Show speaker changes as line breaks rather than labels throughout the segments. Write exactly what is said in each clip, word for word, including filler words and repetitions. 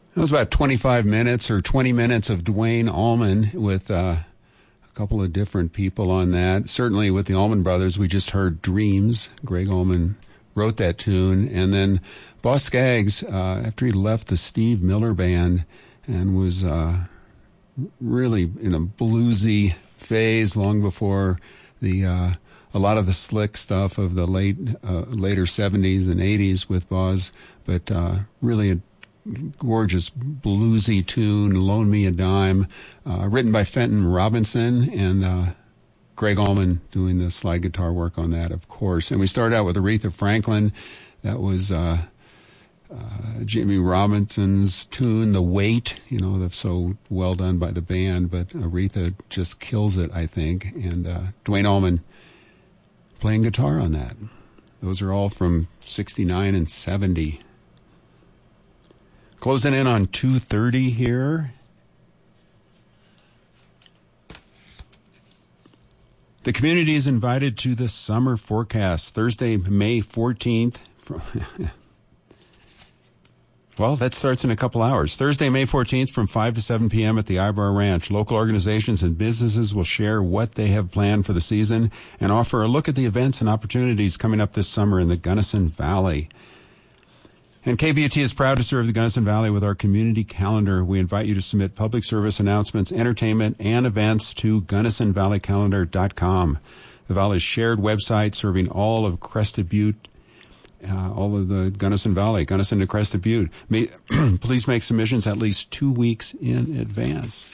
It was about twenty-five minutes or twenty minutes of Duane Allman with uh, a couple of different people on that. Certainly with the Allman Brothers, we just heard Dreams. Greg Allman wrote that tune. And then Boz Scaggs, uh, after he left the Steve Miller Band and was uh, really in a bluesy phase long before the uh, a lot of the slick stuff of the late uh, later seventies and eighties with Boz, but uh, really a gorgeous bluesy tune, Loan Me a Dime, uh, written by Fenton Robinson, and uh, Greg Allman doing the slide guitar work on that, of course. And we started out with Aretha Franklin. That was uh, uh, Jimmy Robinson's tune, The Weight, you know, that's so well done by the band, but Aretha just kills it, I think, and uh, Duane Allman playing guitar on that. Those are all from sixty-nine and seventy. Closing in on two thirty here. The community is invited to the summer forecast Thursday, May fourteenth. Well, that starts in a couple hours. Thursday, May fourteenth from five to seven p.m. at the Ibar Ranch. Local organizations and businesses will share what they have planned for the season and offer a look at the events and opportunities coming up this summer in the Gunnison Valley. And K B U T is proud to serve the Gunnison Valley with our community calendar. We invite you to submit public service announcements, entertainment, and events to gunnison valley calendar dot com. The Valley's shared website serving all of Crested Butte, uh, all of the Gunnison Valley, Gunnison to Crested Butte. May, please make submissions at least two weeks in advance.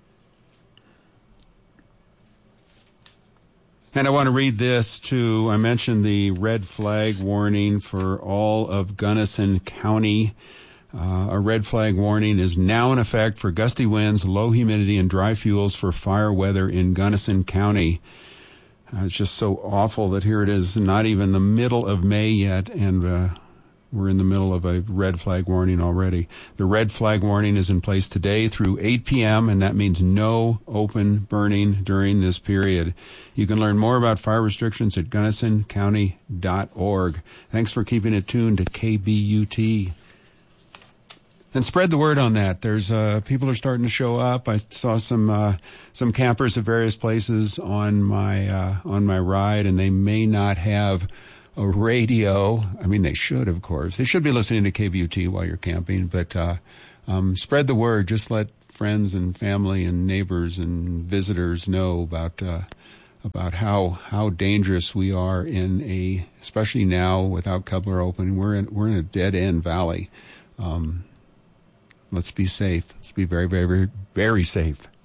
And I want to read this, too. I mentioned the red flag warning for all of Gunnison County. Uh, a red flag warning is now in effect for gusty winds, low humidity, and dry fuels for fire weather in Gunnison County. Uh, it's just so awful that here it is, not even the middle of May yet, and uh, we're in the middle of a red flag warning already. The red flag warning is in place today through eight p.m., and that means no open burning during this period. You can learn more about fire restrictions at gunnison county dot org. Thanks for keeping it tuned to K B U T. And spread the word on that. There's uh, people are starting to show up. I saw some uh, some campers at various places on my uh, on my ride, and they may not have a radio. I mean, they should, of course. They should be listening to K B U T while you're camping, but uh, um, spread the word. Just let friends and family and neighbors and visitors know about uh, about how how dangerous we are in a, especially now without Kepler open. We're in we're in a dead end valley. Um, let's be safe. Let's be very, very, very, very safe.